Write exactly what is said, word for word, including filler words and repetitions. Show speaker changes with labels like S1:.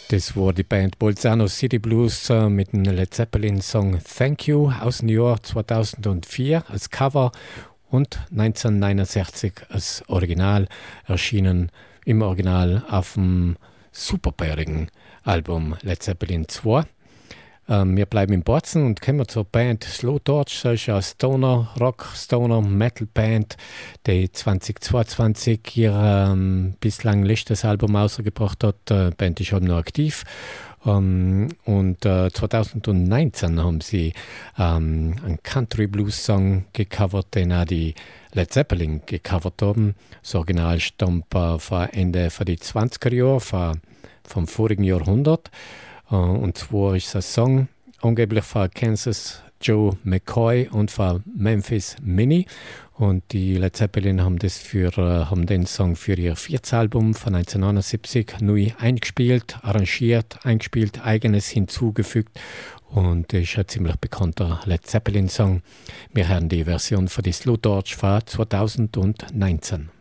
S1: Das war die Band Bolzano City Blues äh, mit dem Led Zeppelin Song Thank You aus dem Jahr zweitausendvier als Cover und neunzehnhundertneunundsechzig als Original, erschienen im Original auf dem superbärigen Album Led Zeppelin zwei. Ähm, wir bleiben in Bozen und kommen zur Band Slow Torch. Das ist eine Stoner Rock, Stoner Metal Band, die zweitausendzweiundzwanzig ihr ähm, bislang letztes Album ausgebracht hat. Die Band ist noch aktiv. Um, und äh, zweitausendneunzehn haben sie ähm, einen Country Blues Song gecovert, den auch die Led Zeppelin gecovert haben. Das Original stammt äh, von Ende von die zwanziger Jahre, von, vom vorigen Jahrhundert. Uh, und zwar ist es ein Song angeblich von Kansas Joe McCoy und von Memphis Minnie. Und die Led Zeppelin haben, das für, uh, haben den Song für ihr viertes Album von neunzehnhundertneunundsiebzig neu eingespielt, arrangiert, eingespielt, eigenes hinzugefügt. Und das ist ein ziemlich bekannter Led Zeppelin-Song. Wir hören die Version von die Slow Torch von zweitausendneunzehn.